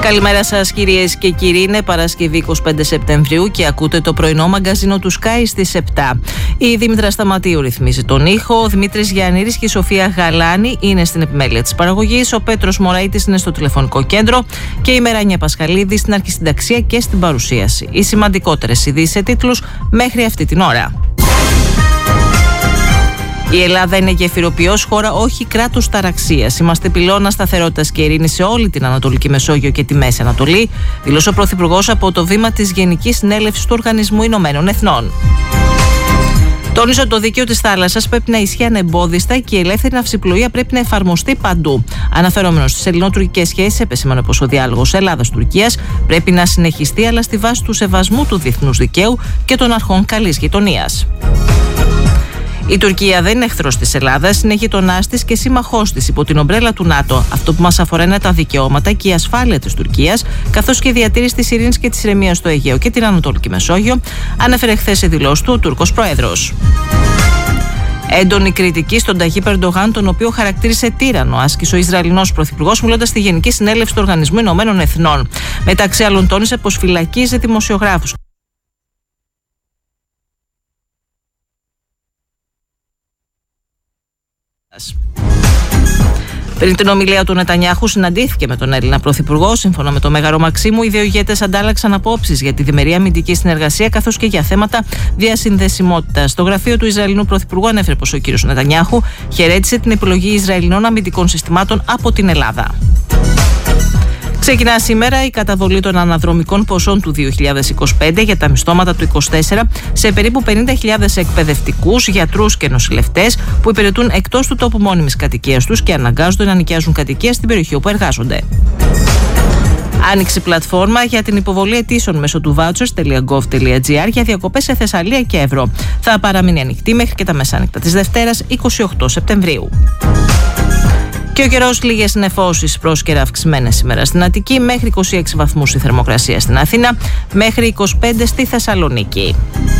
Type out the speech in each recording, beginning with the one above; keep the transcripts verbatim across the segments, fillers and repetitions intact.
Καλημέρα σας κυρίες και κύριοι, είναι Παρασκευή εικοστή πέμπτη Σεπτεμβρίου και ακούτε το πρωινό μαγκαζίνο του Sky στις επτά. Η Δήμητρα Σταματίου ρυθμίζει τον ήχο, ο Δημήτρης Γιαννήρης και η Σοφία Γαλάνη είναι στην επιμέλεια της παραγωγής, ο Πέτρος Μωραΐτης είναι στο τηλεφωνικό κέντρο και η Μεράνια Πασχαλίδη στην αρχισυνταξία και στην παρουσίαση. Οι σημαντικότερες ειδήσεις σε τίτλους μέχρι αυτή την ώρα. Η Ελλάδα είναι γεφυροποιός χώρα, όχι κράτος ταραξίας. Είμαστε πυλώνα σταθερότητας και ειρήνης σε όλη την Ανατολική Μεσόγειο και τη Μέση Ανατολή, δήλωσε ο Πρωθυπουργός από το βήμα της Γενικής Συνέλευσης του Οργανισμού Ηνωμένων Εθνών. Τόνισε ότι το δίκαιο της θάλασσας πρέπει να ισχύει ανεμπόδιστα και η ελεύθερη ναυσιπλοεία πρέπει να εφαρμοστεί παντού. Αναφερόμενος στις ελληνοτουρκικές σχέσεις, επεσήμανε πως ο διάλογος Ελλάδας-Τουρκίας πρέπει να συνεχιστεί, αλλά στη βάση του σεβασμού του διεθνούς δικαίου και των αρχών καλής γειτονίας. Η Τουρκία δεν είναι εχθρός της Ελλάδας, είναι γειτονάς της και σύμμαχός της υπό την ομπρέλα του ΝΑΤΟ. Αυτό που μας αφορά είναι τα δικαιώματα και η ασφάλεια της Τουρκίας, καθώς και η διατήρηση της ειρήνης και της ηρεμίας στο Αιγαίο και την Ανατολική Μεσόγειο, ανέφερε χθες σε δηλώσεις του ο Τούρκος Πρόεδρος. Έντονη κριτική στον Ταγίπ Ερντογάν, τον οποίο χαρακτήρισε τύραννο, άσκησε ο Ισραηλινός Πρωθυπουργός μιλώντας στη Γενική Συνέλευση του Οργανισμού Ηνωμένων Εθνών. Μεταξύ άλλων, τόνισε πως φυλακίζει δημοσιογράφους. Πριν την ομιλία του, Νετανιάχου συναντήθηκε με τον Έλληνα Πρωθυπουργό. Σύμφωνα με το Μέγαρο Μαξίμου, οι δύο ηγέτες αντάλλαξαν απόψεις για τη διμερή αμυντική συνεργασία καθώς και για θέματα διασυνδεσιμότητας. Το γραφείο του Ισραηλινού Πρωθυπουργού ανέφερε πως ο κύριος Νετανιάχου χαιρέτησε την επιλογή Ισραηλινών αμυντικών συστημάτων από την Ελλάδα. Ξεκινά σήμερα η καταβολή των αναδρομικών ποσών του δύο χιλιάδες είκοσι πέντε για τα μισθώματα του είκοσι τέσσερα σε περίπου πενήντα χιλιάδες εκπαιδευτικούς, γιατρούς και νοσηλευτές που υπηρετούν εκτός του τόπου μόνιμης κατοικίας τους και αναγκάζονται να νοικιάζουν κατοικία στην περιοχή όπου εργάζονται. Άνοιξε πλατφόρμα για την υποβολή αιτήσεων μέσω του vouchers τελεία gov τελεία gr για διακοπές σε Θεσσαλία και Εύρω. Θα παραμείνει ανοιχτή μέχρι και τα μεσάνυχτα της Δευτέρας εικοστή όγδοη Σεπτεμβρίου. Και ο καιρός, λίγες νεφώσεις πρόσκαιρα αυξημένες σήμερα στην Αττική, μέχρι είκοσι έξι βαθμούς η θερμοκρασία στην Αθήνα, μέχρι είκοσι πέντε στη Θεσσαλονίκη.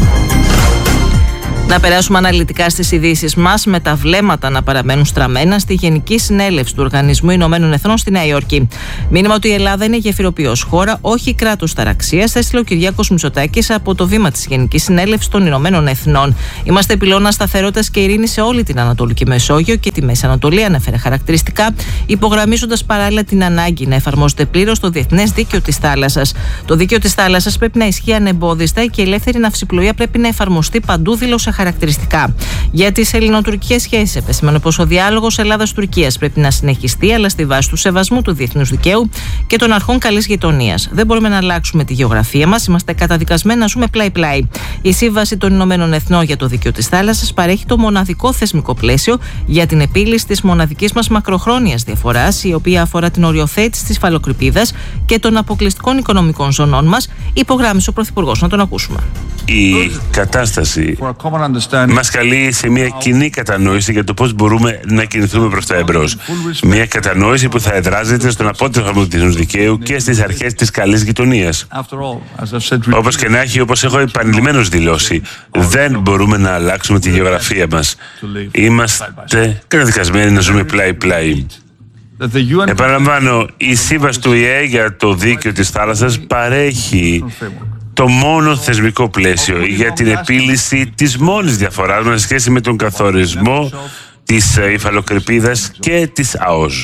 Να περάσουμε αναλυτικά στις ειδήσεις μας, με τα βλέμματα να παραμένουν στραμμένα στη Γενική Συνέλευση του Οργανισμού Ηνωμένων Εθνών στη Νέα Υόρκη. Μήνυμα ότι η Ελλάδα είναι γεφυροποιός χώρα, όχι κράτος ταραξίας, έστειλε ο Κυριάκος Μητσοτάκης από το βήμα της Γενικής Συνέλευσης των Ηνωμένων Εθνών. Είμαστε πυλώνα σταθερότητας και ειρήνης σε όλη την Ανατολική Μεσόγειο και τη Μέση Ανατολή, ανέφερε χαρακτηριστικά, υπογραμμίζοντας παράλληλα την ανάγκη να εφαρμόζεται πλήρως το διεθνές δίκαιο της θάλασσας. Το δίκαιο της θάλασσας πρέπει να ισχύει ανεμπόδιστα και η ελεύθερη ναυσιπλοεία πρέπει να εφαρμοστεί παντού, δήλωσε χαρακτηριστικά. Για τις ελληνοτουρκικές σχέσεις, επεσήμανε πως ο διάλογος Ελλάδας-Τουρκίας πρέπει να συνεχιστεί, αλλά στη βάση του σεβασμού του διεθνούς δικαίου και των αρχών καλής γειτονίας. Δεν μπορούμε να αλλάξουμε τη γεωγραφία μας, είμαστε καταδικασμένοι να ζούμε πλάι-πλάι. Η Σύμβαση των Ηνωμένων Εθνών για το Δίκαιο της Θάλασσας παρέχει το μοναδικό θεσμικό πλαίσιο για την επίλυση της μοναδικής μας μακροχρόνιας διαφοράς, η οποία αφορά την οριοθέτηση της υφαλοκρηπίδας και των αποκλειστικών οικονομικών ζωνών μας, υπογράμμισε ο Πρωθυπουργός. Να τον ακούσουμε. Η κατάσταση μας καλεί σε μια κοινή κατανόηση για το πώς μπορούμε να κινηθούμε προς τα εμπρός. Μια κατανόηση που θα εδράζεται στον απότερο του διεθνούς δικαίου και στις αρχές της καλής γειτονίας. Όπως και να έχει, όπως έχω επανειλημμένως δηλώσει, δεν μπορούμε να αλλάξουμε τη γεωγραφία μας. Είμαστε καταδικασμένοι να ζούμε πλάι-πλάι. Επαναλαμβάνω, η σύμβαση του ι ε για το δίκαιο της θάλασσας παρέχει το μόνο θεσμικό πλαίσιο για την επίλυση της μόνης διαφοράς μας σε σχέση με τον καθορισμό της υφαλοκρηπίδας και της ΑΟΖ.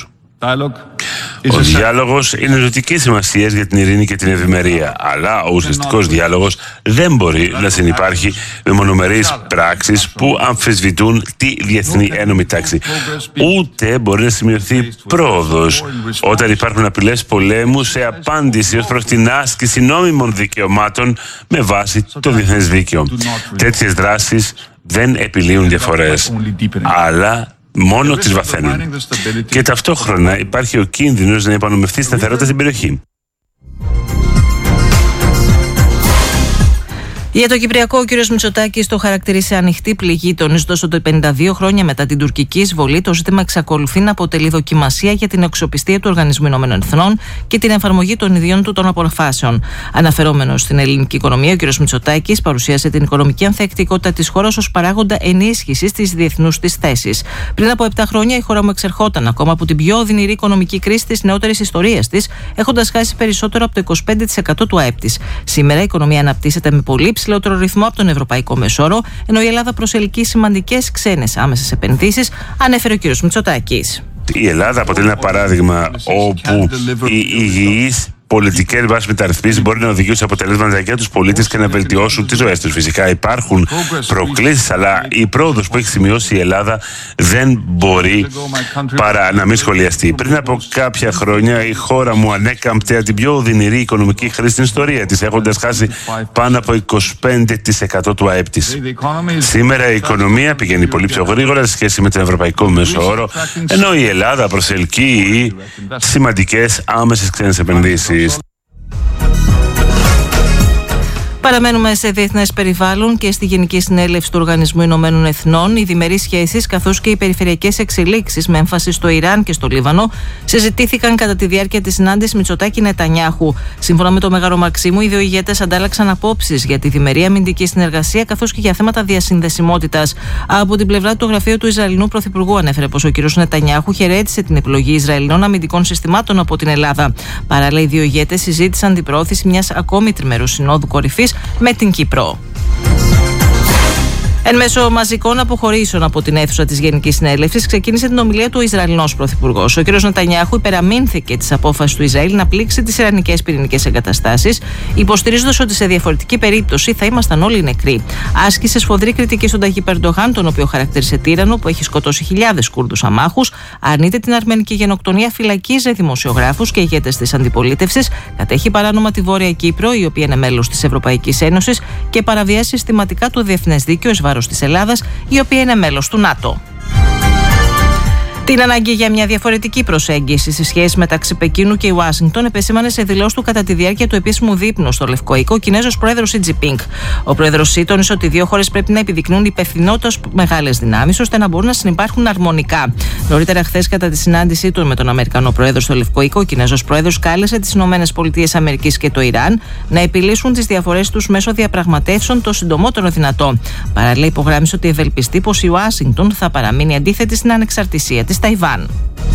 Ο διάλογος είναι ζωτικής σημασίας για την ειρήνη και την ευημερία, αλλά ο ουσιαστικός διάλογος δεν μπορεί να συνυπάρχει με μονομερείς πράξεις που αμφισβητούν τη διεθνή ένωμη τάξη. Ούτε μπορεί να σημειωθεί πρόοδος όταν υπάρχουν απειλές πολέμου σε απάντηση ως προς την άσκηση νόμιμων δικαιωμάτων με βάση το διεθνές δίκαιο. Τέτοιες δράσεις δεν επιλύουν διαφορές, αλλά μόνο τις βαθαίνουν. Και ταυτόχρονα υπάρχει ο κίνδυνος να υπονομευθεί σταθερότητα στην περιοχή. Για το Κυπριακό, ο κ. Μητσοτάκης το χαρακτηρίσει ανοιχτή πληγή, τονίζοντας ότι πενήντα δύο χρόνια μετά την τουρκική εισβολή, το ζήτημα εξακολουθεί να αποτελεί δοκιμασία για την αξιοπιστία του Οργανισμού Ηνωμένων Εθνών και την εφαρμογή των ιδίων του των αποφάσεων. Αναφερόμενος στην ελληνική οικονομία, ο κ. Μητσοτάκης παρουσίασε την οικονομική ανθεκτικότητα της χώρας ως παράγοντα ενίσχυσης της διεθνούς της θέσης. Πριν από επτά χρόνια, η χώρα μου εξερχόταν ακόμα από την πιο οδυνηρή οικονομική κρίση της νεότερης ιστορίας της, έχοντας χάσει περισσότερο από το είκοσι πέντε τοις εκατό του ΑΕΠ της. Σήμερα η οικονομία αναπτύσσεται με πολύ υψηλότερο ρυθμό από τον ευρωπαϊκό μεσόρο, ενώ η Ελλάδα προσελκύει σημαντικές ξένες άμεσες επενδύσεις, ανέφερε ο κ. Μητσοτάκης. Η Ελλάδα αποτελεί ένα παράδειγμα όπου οι υγιείς πολιτικές βάσεις μεταρρυθμίσεις μπορεί να οδηγήσουν σε αποτελέσματα για τους πολίτες και να βελτιώσουν τις ζωές τους. Φυσικά υπάρχουν προκλήσεις, αλλά η πρόοδος που έχει σημειώσει η Ελλάδα δεν μπορεί παρά να μην σχολιαστεί. Πριν από κάποια χρόνια η χώρα μου ανέκαμπτε την πιο οδυνηρή οικονομική κρίση στην ιστορία της, έχοντας χάσει πάνω από είκοσι πέντε τοις εκατό του ΑΕΠ της. Σήμερα η οικονομία πηγαίνει πολύ πιο γρήγορα σε σχέση με τον ευρωπαϊκό μέσο όρο, ενώ η Ελλάδα προσελκύει σημαντικές άμεσες ξένες επενδύσεις. Παραμένουμε σε διεθνές περιβάλλον και στη Γενική Συνέλευση του Οργανισμού Ηνωμένων Εθνών. Οι διμερείς σχέσεις καθώς και οι περιφερειακές εξελίξεις με έμφαση στο Ιράν και στο Λίβανο συζητήθηκαν κατά τη διάρκεια της συνάντησης Μητσοτάκη-Νετανιάχου. Σύμφωνα με το Μέγαρο Μαξίμου, οι δύο ηγέτες αντάλλαξαν απόψεις για τη διμερή αμυντική συνεργασία καθώς και για θέματα διασυνδεσιμότητας. Από την πλευρά του γραφείου του Ισραηλινού Πρωθυπουργού ανέφερε πως ο κ. Νετανιάχου χαιρέτησε την επιλογή Ισραηλινών αμυντικών συστημάτων από την Ελλάδα. Παράλληλα, οι δύο ηγέτες συζήτησαν την προώθηση μιας ακόμη τριμερούς συνόδου κορυφής με την Κύπρο. Εν μέσω μαζικών αποχωρήσεων από την αίθουσα της Γενικής Συνέλευσης, ξεκίνησε την ομιλία του ο Ισραηλινός Πρωθυπουργός. Ο κ. Νετανιάχου υπεραμείνθηκε της απόφασης του Ισραήλ να πλήξει τις ιρανικές πυρηνικές εγκαταστάσεις, υποστηρίζοντας ότι σε διαφορετική περίπτωση θα ήμασταν όλοι νεκροί. Άσκησε σφοδρή κριτική στον Ταγίπ Ερντογάν, τον οποίο χαρακτήρισε τύραννο που έχει σκοτώσει χιλιάδες Κούρδους αμάχους, αρνείται την αρμενική γενοκτονία, φυλακίζει δημοσιογράφους και ηγέτες της αντιπολίτευσης, κατέχει παράνομα τη Βόρεια Κύπρο, η οποία είναι μέλος της Ευρωπαϊκής Ένωσης, και παραβιάζει συστηματικά το διεθνές δίκαιο εις βάρος της Ελλάδας, η οποία είναι μέλος του ΝΑΤΟ. Την ανάγκη για μια διαφορετική προσέγγιση στη σχέση μεταξύ Πεκίνου και Ουάσιγκτον επεσήμανε σε δηλώσεις του κατά τη διάρκεια του επίσημου δείπνου στο Λευκό Οίκο ο Κινέζος πρόεδρος Σι Τζινπίνγκ. Ο πρόεδρος Σι τόνισε ότι οι δύο χώρες πρέπει να επιδεικνύουν υπευθυνότητα ως μεγάλες δυνάμεις ώστε να μπορούν να συνυπάρχουν αρμονικά. Νωρίτερα, χθες, κατά τη συνάντησή του με τον Αμερικανό πρόεδρο στο Λευκό Οίκο, ο Κινέζος πρόεδρος κάλεσε τις ΗΠΑ και το Ιράν να επιλύσουν τις διαφορές τους μέσω διαπραγματεύσεων το συντομότερο δυνατό. Παράλληλα, υπογράμμισε ότι ευελπιστεί πως η Ουάσιγκτον θα παραμείνει αντίθετη στην ανεξαρτησία της Ταϊβάν.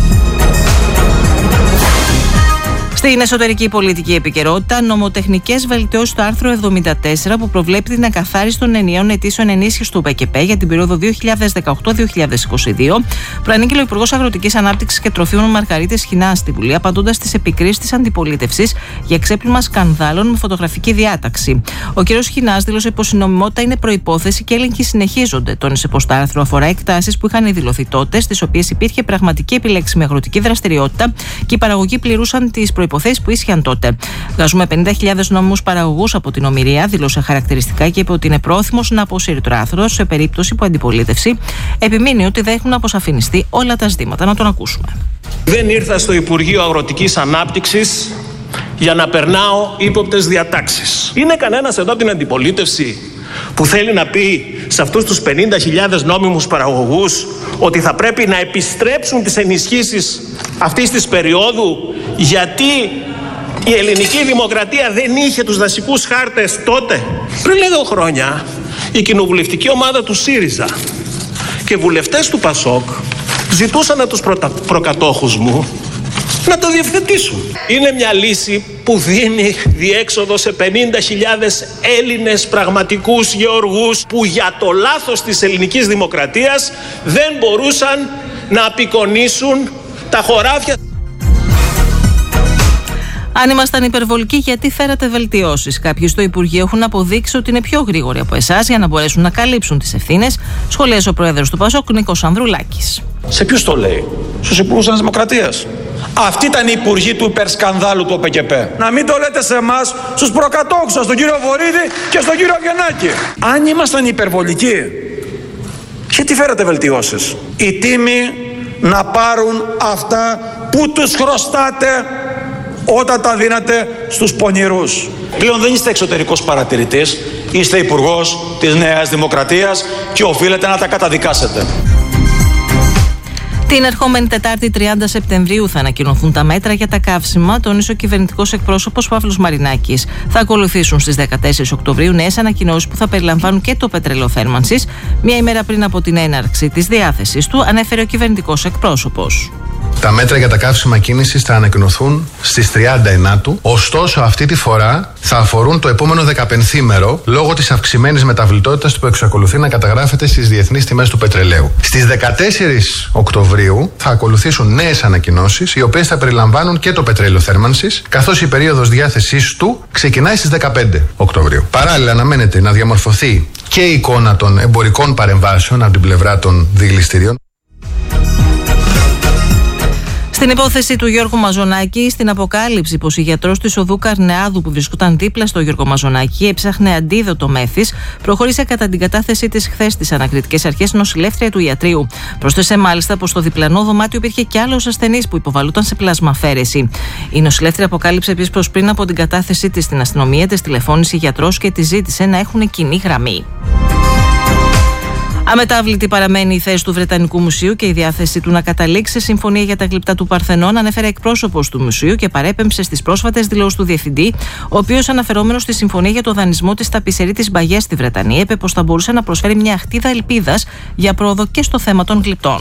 Στην εσωτερική πολιτική επικαιρότητα, νομοτεχνικές βελτιώσεις στο άρθρο εβδομήντα τέσσερα που προβλέπει την ακαθάριση των ενιαίων αιτήσεων ενίσχυσης του ΠΚΠ για την περίοδο δύο χιλιάδες δεκαοκτώ με δύο χιλιάδες είκοσι δύο, προανήγγειλε ο Υπουργός Αγροτικής Ανάπτυξης και Τροφίμων Μαργαρίτης Σχοινάς στη Βουλή, απαντώντας στις επικρίσεις της αντιπολίτευσης για ξέπλυμα σκανδάλων με φωτογραφική διάταξη. Ο κ. Σχοινάς δήλωσε πως η νομιμότητα είναι προϋπόθεση και έλεγχοι συνεχίζονται. Τόνισε πως το άρθρο αφορά εκτάσεις που είχαν δηλωθεί τότε, στις οποίες υπήρχε πραγματική επιλέξιμη αγροτική δραστηριότητα και οι παραγωγοί πληρούσαν τις προϋποθέσεις που ίσχυαν τότε. Βγάζουμε πενήντα χιλιάδες νόμιμους παραγωγούς από την ομηρία, δήλωσε χαρακτηριστικά και είπε ότι είναι πρόθυμος να αποσύρει το άρθρο σε περίπτωση που αντιπολίτευση επιμείνει ότι δεν έχουν αποσαφινιστεί όλα τα ζητήματα. Να τον ακούσουμε. Δεν ήρθα στο Υπουργείο Αγροτικής Ανάπτυξης για να περνάω ύποπτες διατάξεις. Είναι κανένας εδώ από την αντιπολίτευση που θέλει να πει σε αυτούς τους πενήντα χιλιάδες νόμιμους παραγωγούς ότι θα πρέπει να επιστρέψουν τις ενισχύσεις αυτής της περίοδου γιατί η ελληνική δημοκρατία δεν είχε τους δασικούς χάρτες τότε? Πριν λίγο χρόνια η κοινοβουλευτική ομάδα του ΣΥΡΙΖΑ και βουλευτές του ΠΑΣΟΚ ζητούσαν από τους προτα... προκατόχους μου να το διευθετήσουν. Είναι μια λύση που δίνει διέξοδο σε πενήντα χιλιάδες Έλληνες πραγματικούς γεωργούς που για το λάθος της ελληνικής δημοκρατίας δεν μπορούσαν να απεικονίσουν τα χωράφια. Αν ήμασταν υπερβολικοί, γιατί φέρατε βελτιώσεις? Κάποιοι στο Υπουργείο έχουν αποδείξει ότι είναι πιο γρήγοροι από εσάς για να μπορέσουν να καλύψουν τις ευθύνες, σχολίασε ο πρόεδρος του ΠΑΣΟΚ, Νίκος Ανδρουλάκης. Σε ποιους το λέει? Στους υπουργούς της Δημοκρατίας. Αυτοί ήταν οι υπουργοί του υπερσκανδάλου του ΟΠΚΠ. Να μην το λέτε σε εμάς, στους προκατόχους σας, στον κύριο Βορίδη και στον κύριο Αβγενάκη. Αν ήμασταν υπερβολικοί, γιατί φέρατε βελτιώσεις? Οι τίμοι να πάρουν αυτά που τους χρωστάτε όταν τα δίνατε στους πονηρούς. Πλέον δεν είστε εξωτερικός παρατηρητής, Είστε υπουργός της Νέας Δημοκρατίας και οφείλετε να τα καταδικάσετε. Την ερχόμενη Τετάρτη τριάντα Σεπτεμβρίου θα ανακοινωθούν τα μέτρα για τα καύσιμα, τόνισε ο κυβερνητικός εκπρόσωπος Παύλος Μαρινάκης. Θα ακολουθήσουν στις δεκατέσσερις Οκτωβρίου νέες ανακοινώσεις που θα περιλαμβάνουν και το πετρέλαιο θέρμανσης, μία ημέρα πριν από την έναρξη της διάθεσης του, ανέφερε ο κυβερνητικός εκπρόσωπος. Τα μέτρα για τα καύσιμα κίνησης θα ανακοινωθούν στις τριάντα ενάτου, ωστόσο αυτή τη φορά θα αφορούν το επόμενο δεκαπενθήμερο λόγω της αυξημένης μεταβλητότητας που εξακολουθεί να καταγράφεται στις διεθνείς τιμές του πετρελαίου. Στις δεκατέσσερις Οκτωβρίου θα ακολουθήσουν νέες ανακοινώσεις, οι οποίες θα περιλαμβάνουν και το πετρέλαιο θέρμανσης, καθώς η περίοδος διάθεσής του ξεκινάει στις δεκαπέντε Οκτωβρίου. Παράλληλα, αναμένεται να διαμορφωθεί και η εικόνα των εμπορικών παρεμβάσεων από την πλευρά των διελιστηρίων. Στην υπόθεση του Γιώργου Μαζονάκη, στην αποκάλυψη πως η γιατρός της οδού Καρνεάδου που βρισκόταν δίπλα στο Γιώργο Μαζονάκη έψαχνε αντίδοτο μέθης, προχώρησε κατά την κατάθεσή της χθες στις ανακριτικές αρχές νοσηλεύτρια του ιατρείου. Πρόσθεσε μάλιστα πως στο διπλανό δωμάτιο υπήρχε κι άλλος ασθενής που υποβαλούταν σε πλασμαφέρεση. Η νοσηλεύτρια αποκάλυψε επίσης πως πριν από την κατάθεσή της στην αστυνομία της τηλεφώνησε η γιατρός και της ζήτησε να έχουν κοινή γραμμή. Αμετάβλητη παραμένει η θέση του Βρετανικού Μουσείου και η διάθεση του να καταλήξει σε συμφωνία για τα γλυπτά του Παρθενών, ανέφερε εκπρόσωπος του Μουσείου και παρέπεμψε στις πρόσφατες δηλώσεις του Διευθυντή, ο οποίος, αναφερόμενος στη συμφωνία για το δανεισμό της ταπεισερή Μπαγιές στη Βρετανία, είπε πως θα μπορούσε να προσφέρει μια αχτίδα ελπίδας για πρόοδο και στο θέμα των γλυπτών.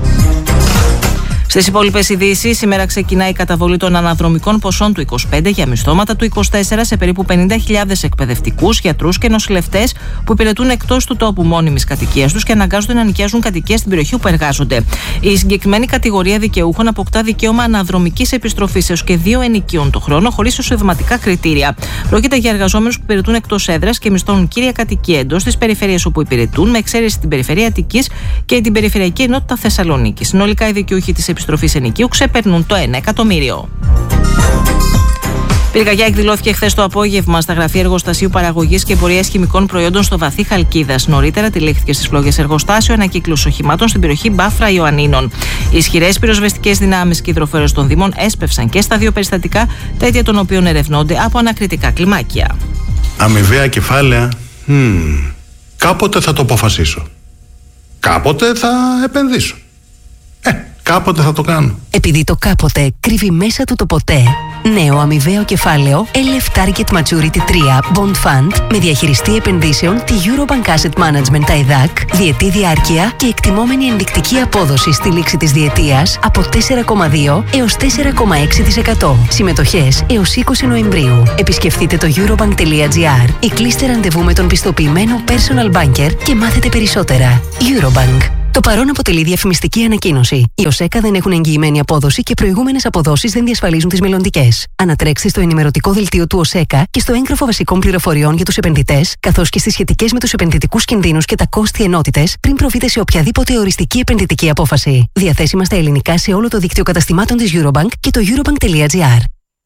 Στις υπόλοιπες ειδήσεις, σήμερα ξεκινάει η καταβολή των αναδρομικών ποσών του είκοσι πέντε για μισθώματα του είκοσι τέσσερα σε περίπου πενήντα χιλιάδες εκπαιδευτικούς, γιατρούς και νοσηλευτές που υπηρετούν εκτός του τόπου μόνιμης κατοικίας τους και αναγκάζονται να νοικιάζουν κατοικίες στην περιοχή όπου εργάζονται. Η συγκεκριμένη κατηγορία δικαιούχων αποκτά δικαίωμα αναδρομικής επιστροφής έως και δύο ενοικίων το χρόνο, χωρίς εισοδηματικά κριτήρια. Πρόκειται για εργαζόμενους που υπηρετούν εκτός έδρας και μισθώνουν κύρια κατοικία εντός της περιφέρειας όπου υπηρετούν, με εξαίρεση την περιφέρεια Αττικής και την περιφερειακή ενότητα Θεσσαλονίκης. Συνολικά, οι δικαιούχοι της επιστροφής ενοικίου ξεπερνούν το ένα εκατομμύριο. Πυρκαγιά εκδηλώθηκε χθες το απόγευμα στα γραφεία εργοστασίου παραγωγής και εμπορίας χημικών προϊόντων στο βαθύ Χαλκίδας. Νωρίτερα τηλέχθηκε στις φλόγες εργοστάσιο ανακύκλωση οχημάτων στην περιοχή Μπάφρα Ιωαννίνων. Οι ισχυρές πυροσβεστικές δυνάμεις και υδροφόρες των Δήμων έσπευσαν και στα δύο περιστατικά, τα αίτια των οποίων ερευνώνται από ανακριτικά κλιμάκια. Αμοιβαία κεφάλαια. Hmm. Κάποτε θα το αποφασίσω. Κάποτε θα επενδύσω. Ε, κάποτε θα το κάνω. Επειδή το κάποτε κρύβει μέσα του το ποτέ, νέο αμοιβαίο κεφάλαιο ελ εφ Target Maturity τρία Bond Fund με διαχειριστή επενδύσεων τη Eurobank Asset Management τα ΕΔΑΚ, διετή διάρκεια και εκτιμόμενη ενδεικτική απόδοση στη λήξη της διετίας από τέσσερα κόμμα δύο έως τέσσερα κόμμα έξι τοις εκατό. Συμμετοχές έως είκοσι Νοεμβρίου. Επισκεφτείτε το eurobank τελεία gr ή κλείστε ραντεβού με τον πιστοποιημένο personal banker και μάθετε περισσότερα. Eurobank. Το παρόν αποτελεί διαφημιστική ανακοίνωση. Οι ΟΣΕΚΑ δεν έχουν εγγυημένη απόδοση και προηγούμενες αποδόσεις δεν διασφαλίζουν τις μελλοντικές. Ανατρέξτε στο ενημερωτικό δελτίο του ΟΣΕΚΑ και στο έγγραφο βασικών πληροφοριών για τους επενδυτές, καθώς και στις σχετικές με τους επενδυτικούς κινδύνους και τα κόστη ενότητες, πριν προβείτε σε οποιαδήποτε οριστική επενδυτική απόφαση. Διαθέσιμα στα ελληνικά σε όλο το δίκτυο καταστημάτων της Eurobank και το eurobank τελεία gr.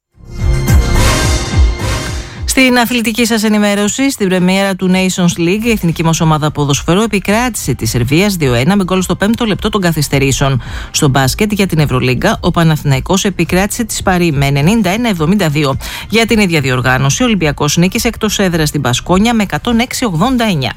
Στην αθλητική σας ενημέρωση, στην πρεμιέρα του Nations League, η εθνική μας ομάδα ποδοσφαίρου επικράτησε τη Σερβίας δύο ένα με γκολ στο πέμπτο λεπτό των καθυστερήσεων. Στο μπάσκετ για την Ευρωλίγκα, ο Παναθηναϊκός επικράτησε τη Σπαρί με ενενήντα ένα εβδομήντα δύο. Για την ίδια διοργάνωση, ο Ολυμπιακός νίκησε εκτός έδρας στην Πασκόνια με εκατόν έξι ογδόντα εννιά.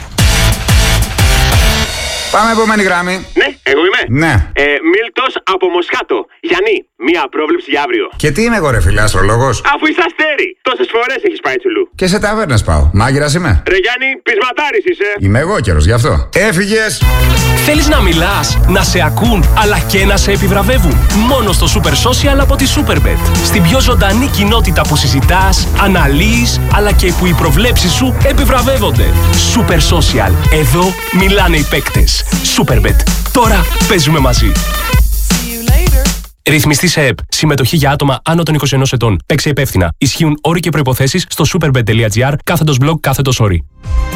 Πάμε επόμενη γράμμη. Ναι, εγώ είμαι. Ναι. Ε, Μίλτος από Μοσχάτο. Γιάννη, μία πρόβλεψη για αύριο. Και τι είμαι εγώ, ρε φίλε, αστρολόγος? Αφού είσαι αστέρι, τόσες φορές έχεις πάει τσουλού. Και σε ταβέρνες πάω. Μάγειρας είμαι. Ρε Γιάννη, πεισματάρης είσαι. Είμαι εγώ καιρος, γι' αυτό. Έφυγες. Θέλεις να μιλάς, να σε ακούν, αλλά και να σε επιβραβεύουν? Μόνο στο Super Social από τη Superbet. Στην πιο ζωντανή κοινότητα που συζητάς, αναλύεις, αλλά και που οι προβλέψεις σου επιβραβεύονται. Super Social. Εδώ μιλάνε οι παίκτες. Superbet. Τώρα παίζουμε μαζί. Ρυθμιστή σε ΕΠ. Συμμετοχή για άτομα άνω των είκοσι ενός ετών. Παίξε υπεύθυνα. Ισχύουν όροι και προϋποθέσεις στο superbet τελεία gr κάθετος blog κάθετος όροι.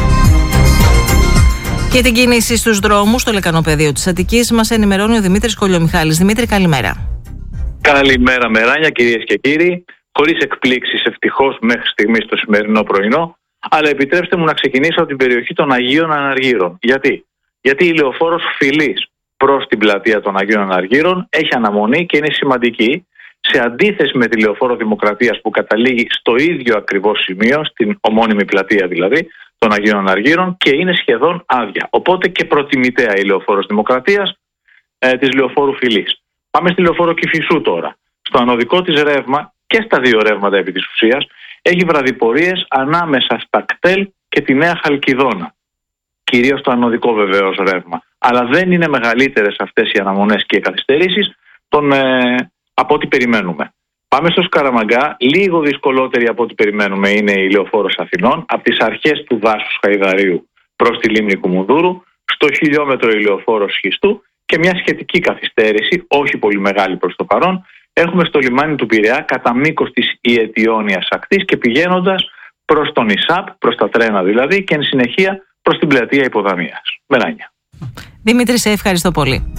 Για την κίνηση στους δρόμους στο λεκανοπεδίο της Αττικής μας ενημερώνει ο Δημήτρης Κολιομιχάλης. Δημήτρη, καλημέρα. Καλημέρα, Μεράνια, κυρίες και κύριοι. Χωρίς εκπλήξεις, ευτυχώς, μέχρι στιγμής το σημερινό πρωινό. Αλλά επιτρέψτε μου να ξεκινήσω από την περιοχή των Αγίων Αναργύρων. Γιατί? Γιατί η λεωφόρος Φιλής προς την πλατεία των Αγίων Αναργύρων έχει αναμονή και είναι σημαντική σε αντίθεση με τη Λεωφόρο Δημοκρατίας που καταλήγει στο ίδιο ακριβώς σημείο, στην ομώνυμη πλατεία δηλαδή των Αγίων Αργύρων, και είναι σχεδόν άδεια. Οπότε και προτιμητέα η Λεωφόρος Δημοκρατίας ε, της Λεωφόρου Φυλής. Πάμε στη Λεωφόρο Κηφισού τώρα. Στο ανωδικό της ρεύμα και στα δύο ρεύματα επί της ουσίας έχει βραδιπορίες ανάμεσα στα κτέλ και τη Νέα Χαλκιδόνα. Κυρίως το ανωδικό βεβαίως ρεύμα. Αλλά δεν είναι μεγαλύτερες αυτές οι αναμονές και οι καθυστερήσεις των, ε, από ό,τι περιμένουμε. Πάμε στο Σκαραμαγκά. Λίγο δυσκολότερη από ό,τι περιμένουμε είναι η Λεωφόρος Αθηνών. Από τις αρχές του δάσους Χαϊδαρίου προς τη λίμνη Κουμουνδούρου. Στο χιλιόμετρο η Λεωφόρος Σχιστού. Και μια σχετική καθυστέρηση, όχι πολύ μεγάλη προς το παρόν, έχουμε στο λιμάνι του Πειραιά κατά μήκος της Ιετιώνιας ακτής και πηγαίνοντας προς τον ΙΣΑΠ, προς τα τρένα δηλαδή, και εν συνεχεία προς την πλατεία Υποδαμίας. Μεράνια. Δημήτρη, σε ευχαριστώ πολύ.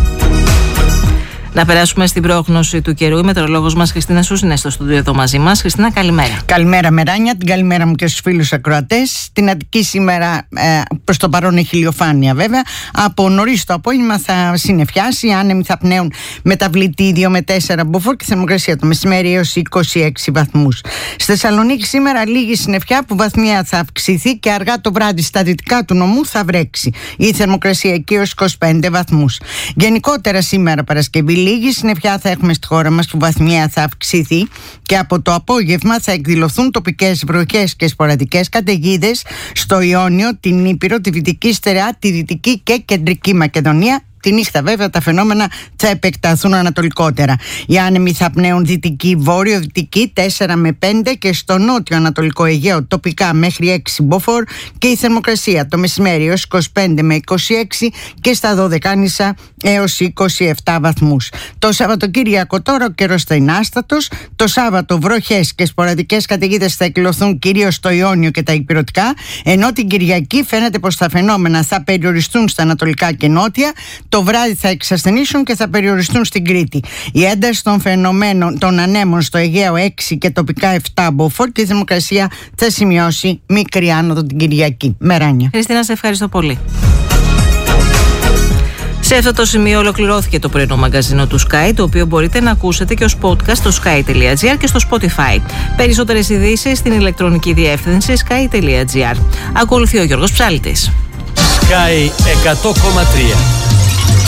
Να περάσουμε στην πρόγνωση του καιρού. Η μετεωρολόγος μας Χριστίνα Σούση είναι στο στούντιο εδώ μαζί μας. Χριστίνα, καλημέρα. Καλημέρα, Μεράνια. Την καλημέρα μου και στους φίλους ακροατές. Στην Αττική σήμερα ε, προς το παρόν έχει ηλιοφάνεια βέβαια. Από νωρίς το απόγευμα θα συννεφιάσει. Οι άνεμοι θα πνέουν μεταβλητή δύο με τέσσερα μποφόρ και θερμοκρασία το μεσημέρι έως είκοσι έξι βαθμούς. Στη Θεσσαλονίκη σήμερα λίγη συννεφιά που βαθμία θα αυξηθεί και αργά το βράδυ στα δυτικά του νομού θα βρέξει. Η θερμοκρασία εκεί έως είκοσι πέντε βαθμούς. Γενικότερα σήμερα Παρασκευή λίγη συννεφιά θα έχουμε στη χώρα μας που βαθμία θα αυξηθεί και από το απόγευμα θα εκδηλωθούν τοπικές βροχές και σποραδικές καταιγίδες στο Ιόνιο, την Ήπειρο, τη Δυτική Στερεά, τη Δυτική και Κεντρική Μακεδονία. Τη νύχτα βέβαια τα φαινόμενα θα επεκταθούν ανατολικότερα. Οι άνεμοι θα πνέουν δυτική, βόρειο-δυτική τέσσερα με πέντε και στο νότιο-ανατολικό Αιγαίο τοπικά μέχρι έξι μποφόρ και η θερμοκρασία το μεσημέρι έως είκοσι πέντε με είκοσι έξι και στα Δωδεκάνησα έως είκοσι επτά βαθμούς. Το Σαββατοκύριακο τώρα ο καιρός θα είναι άστατος. Το Σάββατο βροχές και σποραδικές καταιγίδες θα εκδηλωθούν κυρίως στο Ιόνιο και τα Ηπειρωτικά, ενώ την Κυριακή φαίνεται πως τα φαινόμενα θα περιοριστούν στα ανατολικά και νότια. Το βράδυ θα εξασθενήσουν και θα περιοριστούν στην Κρήτη. Η ένταση των φαινομένων των ανέμων στο Αιγαίο έξι και τοπικά επτά μποφόρ και η θερμοκρασία θα σημειώσει μικρή άνοδο την Κυριακή. Μεράνια. Χριστίνα, σε ευχαριστώ πολύ. Σε αυτό το σημείο ολοκληρώθηκε το πρωινό μαγκαζίνο του Sky, το οποίο μπορείτε να ακούσετε και ως podcast στο sky τελεία gr και στο Spotify. Περισσότερες ειδήσεις στην ηλεκτρονική διεύθυνση sky τελεία gr. Ακολουθεί ο Γιώργος Ψάλτης. Sky εκατό κόμμα τρία.